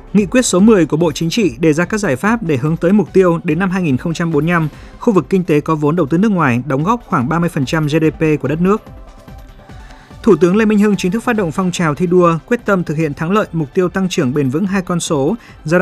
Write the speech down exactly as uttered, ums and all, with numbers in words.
Nghị quyết số mười của Bộ Chính trị đề ra các giải pháp để hướng tới mục tiêu đến năm hai nghìn không trăm bốn mươi lăm, khu vực kinh tế có vốn đầu tư nước ngoài đóng góp khoảng ba mươi phần trăm giê đê pê của đất nước. Thủ tướng Lê Minh Hưng chính thức phát động phong trào thi đua quyết tâm thực hiện thắng lợi mục tiêu tăng trưởng bền vững hai con số giai